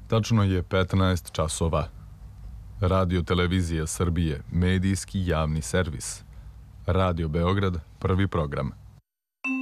Tačno je 15 časova. Radio Televizija Srbije, medijski javni servis. Radio Beograd, prvi program.